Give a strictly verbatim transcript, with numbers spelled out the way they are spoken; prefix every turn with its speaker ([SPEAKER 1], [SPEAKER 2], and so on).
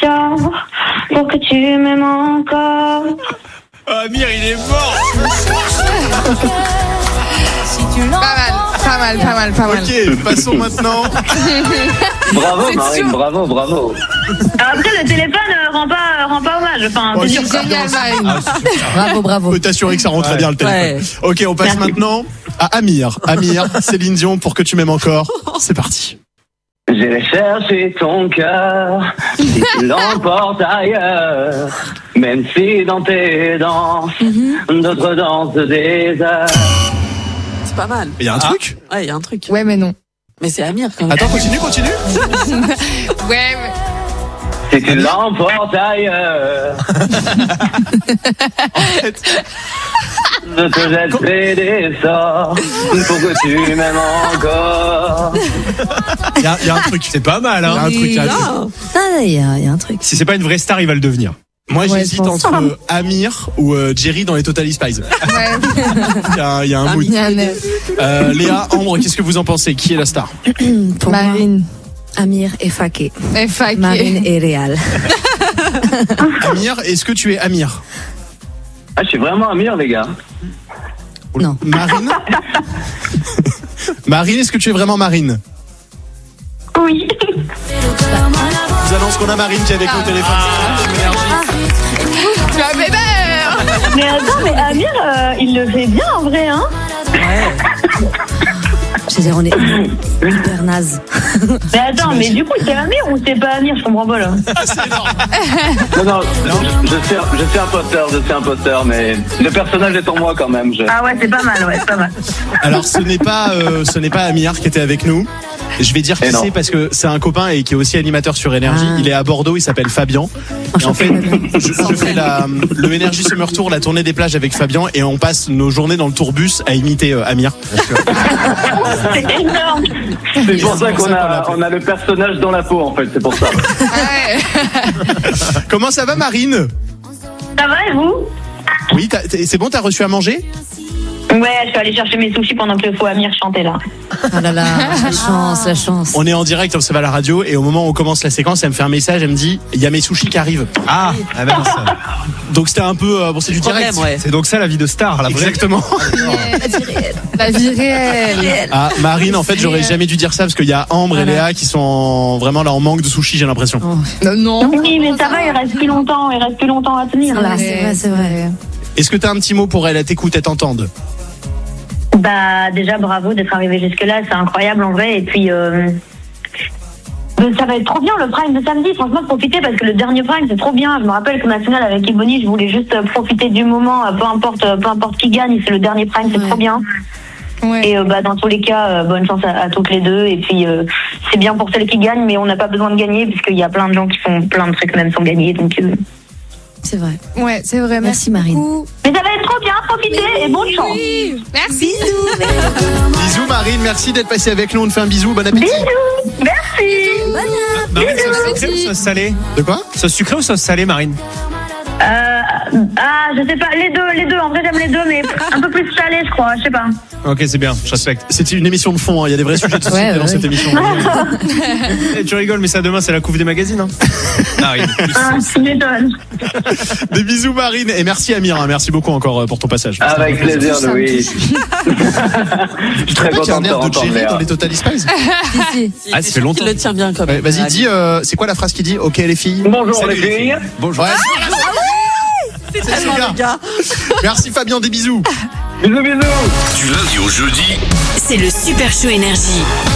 [SPEAKER 1] sort pour que tu m'aimes encore.
[SPEAKER 2] Oh, Amir, il est mort.
[SPEAKER 3] Pas mal, pas mal, pas mal, pas mal.
[SPEAKER 2] Ok, passons maintenant.
[SPEAKER 4] Bravo
[SPEAKER 3] C'est
[SPEAKER 4] Marine,
[SPEAKER 3] sûr.
[SPEAKER 4] bravo, bravo.
[SPEAKER 1] Après, le téléphone euh, rend pas, rend pas hommage. Enfin,
[SPEAKER 2] Oh,
[SPEAKER 1] c'est
[SPEAKER 2] si,
[SPEAKER 1] sûr.
[SPEAKER 2] ça-
[SPEAKER 3] Génial, Marine.
[SPEAKER 2] Ah, super.
[SPEAKER 5] Bravo, bravo.
[SPEAKER 2] Je peux t'assurer que ça rend très
[SPEAKER 6] Ouais.
[SPEAKER 2] bien le téléphone. Ok, on passe maintenant à Amir. Amir, Céline Dion, pour que tu m'aimes encore. C'est parti.
[SPEAKER 4] J'irai chercher ton cœur si tu l'emportes ailleurs. Même si dans tes danses, d'autres dansent des heures.
[SPEAKER 5] C'est pas mal.
[SPEAKER 2] Il y a un
[SPEAKER 6] Ah.
[SPEAKER 2] truc.
[SPEAKER 5] Ouais, il y a un truc.
[SPEAKER 3] Ouais, mais non.
[SPEAKER 5] Mais c'est Amir quand même.
[SPEAKER 2] Attends, continue, continue.
[SPEAKER 3] Ouais, mais...
[SPEAKER 4] Si tu l'emportes ailleurs,
[SPEAKER 2] En fait,
[SPEAKER 4] je te jetterai des sorts pour que tu m'aimes encore.
[SPEAKER 2] il y, a- il y a un truc.
[SPEAKER 6] C'est pas mal,
[SPEAKER 2] Il y a
[SPEAKER 6] hein.
[SPEAKER 2] un truc. il y a un truc.
[SPEAKER 5] Ah, Ah, il y, a il y a un truc.
[SPEAKER 6] Si c'est pas une vraie star, il va le devenir.
[SPEAKER 2] Moi,
[SPEAKER 3] Ouais,
[SPEAKER 2] j'hésite
[SPEAKER 3] je pense.
[SPEAKER 2] entre euh, Amir ou euh, Jerry dans les Totally Spies.
[SPEAKER 3] Ouais.
[SPEAKER 2] Il y a, il y a un mood.
[SPEAKER 3] Il y a un air.
[SPEAKER 2] Euh, Léa, Ambre, qu'est-ce que vous en pensez? Qui est la star?
[SPEAKER 5] Pour
[SPEAKER 3] Marine.
[SPEAKER 5] moi, Amir et Faké.
[SPEAKER 3] Et Faké.
[SPEAKER 5] Marine et Réal.
[SPEAKER 2] Amir, est-ce que tu es Amir?
[SPEAKER 4] Ah, je suis vraiment Amir, les gars.
[SPEAKER 5] Non.
[SPEAKER 2] Marine? Marine, est-ce que tu es vraiment Marine?
[SPEAKER 1] Oui.
[SPEAKER 2] Je vous annonce qu'on a Marine qui est avec nous au téléphone.
[SPEAKER 3] Tu as bébé.
[SPEAKER 1] Mais attends, mais Amir, euh, il le fait bien en vrai, hein.
[SPEAKER 5] Je veux dire, on est hyper naze.
[SPEAKER 1] Mais attends, mais du coup, c'est Amir ou c'est pas Amir? Je comprends pas là.
[SPEAKER 2] C'est énorme.
[SPEAKER 4] Non, non, je, je, suis, je suis imposteur, je suis imposteur, mais le personnage est en moi quand même. Je...
[SPEAKER 1] Ah ouais, c'est pas mal, ouais, c'est pas mal.
[SPEAKER 2] Alors, ce n'est pas, euh, ce n'est pas Amir qui était avec nous. Je vais dire qui
[SPEAKER 4] Et non.
[SPEAKER 2] c'est parce que c'est un copain et qui est aussi animateur sur Énergie.
[SPEAKER 5] Ah.
[SPEAKER 2] Il est à Bordeaux, il s'appelle Fabien. Et en fait, je, je fais la, le Énergie Summer Tour, la tournée des plages avec Fabien, et on passe nos journées dans le tourbus à imiter euh, Amir.
[SPEAKER 1] C'est énorme.
[SPEAKER 4] C'est pour ça
[SPEAKER 2] C'est pour
[SPEAKER 4] qu'on
[SPEAKER 2] ça qu'on l'a
[SPEAKER 4] a,
[SPEAKER 2] appelé.
[SPEAKER 4] on a le personnage dans la peau, en fait, c'est pour ça.
[SPEAKER 3] Ouais.
[SPEAKER 2] Comment ça va, Marine?
[SPEAKER 1] Ça va et vous?
[SPEAKER 2] Oui, t'as- t'es- c'est bon, t'as reçu à manger?
[SPEAKER 1] Ouais, je suis allée chercher mes sushis pendant que le faux Amir chantait là.
[SPEAKER 5] Oh là là, la chance, la chance.
[SPEAKER 2] On est en direct, on se va à la radio, et au moment où on commence la séquence, elle me fait un message, elle me dit, il y a mes sushis qui arrivent.
[SPEAKER 6] Ah, ah mince.
[SPEAKER 2] Donc c'était un peu, euh, bon, c'est du direct.
[SPEAKER 5] Problème, ouais.
[SPEAKER 6] C'est donc ça la vie de star, la vraie.
[SPEAKER 2] Exactement.
[SPEAKER 3] La vie réelle.
[SPEAKER 2] Ah, Marine, en fait, j'aurais jamais dû dire ça parce qu'il y a Ambre et
[SPEAKER 5] Voilà.
[SPEAKER 2] Léa qui sont en- vraiment là en manque de sushis, j'ai l'impression.
[SPEAKER 3] Non, non.
[SPEAKER 1] Oui, mais ça va, il reste plus longtemps, il reste plus longtemps à tenir là.
[SPEAKER 5] C'est vrai, c'est vrai.
[SPEAKER 2] Est-ce que t'as un petit mot pour elle? Elle t'écoute, elle t'entende.
[SPEAKER 1] Bah déjà bravo d'être arrivé jusque là, c'est incroyable en vrai. Et puis euh, euh, ça va être trop bien le prime de samedi. Franchement, profitez parce que le dernier prime c'est trop bien. Je me rappelle que ma finale avec Ebony, je voulais juste euh, profiter du moment, euh, peu importe, euh, peu importe qui gagne. C'est le dernier prime, c'est
[SPEAKER 5] Ouais.
[SPEAKER 1] trop bien.
[SPEAKER 3] Ouais.
[SPEAKER 1] Et euh, bah dans tous les cas, euh, bonne chance à, à toutes les deux. Et puis euh, c'est bien pour celles qui gagnent, mais on n'a pas besoin de gagner puisqu'il y a plein de gens qui font plein de trucs même sans gagner. Donc euh,
[SPEAKER 5] C'est vrai.
[SPEAKER 3] Ouais, c'est vrai.
[SPEAKER 5] Merci, Marine.
[SPEAKER 3] beaucoup.
[SPEAKER 1] mais ça va être trop bien, profitez et bonne chance.
[SPEAKER 3] Oui. Merci.
[SPEAKER 2] Bisous Marine, merci d'être passée avec nous. On te fait un bisou, bon appétit.
[SPEAKER 1] Bisous, merci.
[SPEAKER 6] Marine, sauce sucrée ou sauce salée?
[SPEAKER 2] De quoi?
[SPEAKER 6] Sauce sucrée ou sauce salée, Marine?
[SPEAKER 1] Euh, ah, je sais pas, les deux, les deux. En vrai, j'aime les deux, mais un peu plus salé, je crois. Je sais pas.
[SPEAKER 6] Ok, c'est bien, je respecte.
[SPEAKER 2] C'était une émission de fond, hein. Il y a des vrais sujets de société
[SPEAKER 5] Ouais,
[SPEAKER 2] dans
[SPEAKER 5] ouais.
[SPEAKER 2] cette émission.
[SPEAKER 6] Eh, tu rigoles, mais ça demain, c'est la couve des magazines. Hein. Marine.
[SPEAKER 1] Ah, tu m'étonnes.
[SPEAKER 2] Des bisous Marine et merci Amir, hein. Merci beaucoup encore euh, pour ton passage.
[SPEAKER 4] Avec plaisir, Louis. Je suis
[SPEAKER 2] Tu
[SPEAKER 4] très
[SPEAKER 2] vois qu'il y a
[SPEAKER 4] content
[SPEAKER 2] un
[SPEAKER 4] de te
[SPEAKER 2] air de
[SPEAKER 4] entendre,
[SPEAKER 2] Jerry
[SPEAKER 4] Léa.
[SPEAKER 2] dans les Total Spies.
[SPEAKER 5] Si, si.
[SPEAKER 6] Ah, ça fait longtemps.
[SPEAKER 5] Il le tient bien comme
[SPEAKER 2] Ouais, vas-y, dis, euh, c'est quoi la phrase qu'il dit? Ok les filles.
[SPEAKER 4] Bonjour
[SPEAKER 2] Salut,
[SPEAKER 4] les filles.
[SPEAKER 2] Bonjour. Ouais, c'est
[SPEAKER 5] tellement
[SPEAKER 2] celui-là.
[SPEAKER 5] le gars.
[SPEAKER 2] Merci Fabien, des bisous.
[SPEAKER 4] Bisous, bisous.
[SPEAKER 7] Du lundi au jeudi,
[SPEAKER 8] C'est le Super Show Énergie.